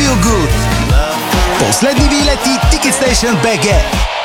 Feel Good. Последни билети Ticketstation BG.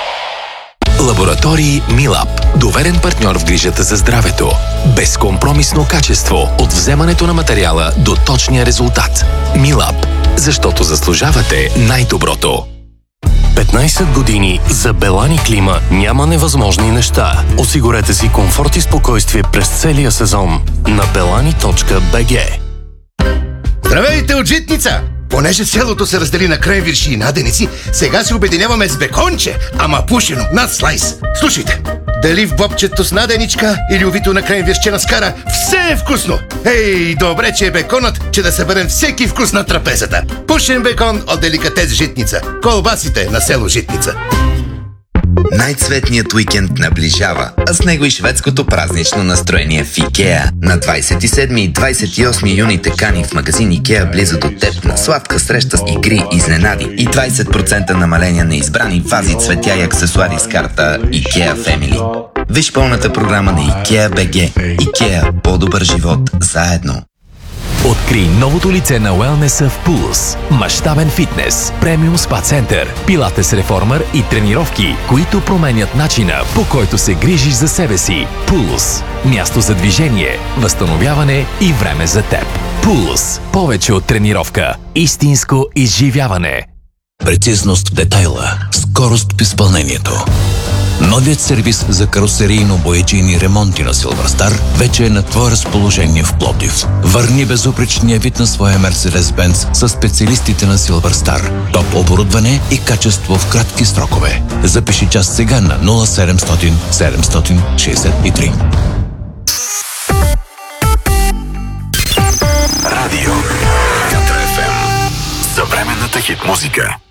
Лаборатории Милап. Доверен партньор в грижата за здравето. Безкомпромисно качество от вземането на материала до точния резултат. Милап. Защото заслужавате най-доброто. 15 години за Белани Клима няма невъзможни неща. Осигурете си комфорт и спокойствие през целия сезон на belani.bg. Здравейте от Житница! Понеже селото се раздели на кренвирши и наденици, сега се обединяваме с беконче, ама пушено, над слайс. Слушайте, дали в бобчето с наденичка или увито на кренвиршче на скара, все е вкусно! Ей, добре, че е беконът, че да съберем всеки вкус на трапезата. Пушен бекон от деликатес Житница. Колбасите на село Житница. Най-цветният уикенд наближава, а с него и шведското празнично настроение в Икеа. На 27 и 28 юни те кани в магазин Икеа близо до теб на сладка среща с игри, изненади и 20% намаление на избрани вази, цветя и аксесуари с карта Икеа Family. Виж пълната програма на Икеа BG. Икеа – по-добър живот заедно. Открий новото лице на уелнеса в Pulse. Мащабен фитнес, премиум спа център, пилатес реформер и тренировки, които променят начина, по който се грижиш за себе си. Pulse. Място за движение, възстановяване и време за теб. Pulse. Повече от тренировка. Истинско изживяване. Прецизност в детайла, скорост в изпълнението. Новият сервис за каросерийно-бояджийни ремонти на Silverstar вече е на твое разположение в Пловдив. Върни безупречния вид на своя Mercedes-Benz с специалистите на Silverstar. Топ оборудване и качество в кратки срокове. Запиши час сега на 0700 763. Радио Катра ФМ. Съвременната хит музика.